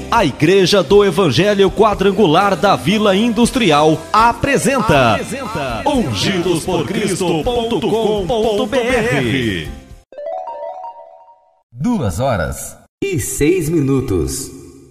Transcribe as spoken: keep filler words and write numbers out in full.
A Igreja do Evangelho Quadrangular da Vila Industrial apresenta, apresenta ungidos por cristo ponto com ponto b r. Duas horas e seis minutos.